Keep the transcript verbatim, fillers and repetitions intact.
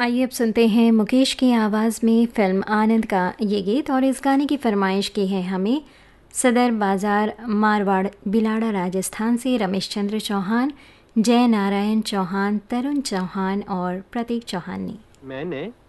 आइए अब सुनते हैं मुकेश की आवाज़ में फ़िल्म आनंद का ये गीत। और इस गाने की फरमाइश की है हमें सदर बाज़ार मारवाड़ बिलाड़ा राजस्थान से रमेश चंद्र चौहान, जय नारायण चौहान, तरुण चौहान और प्रतीक चौहान ने। मैंने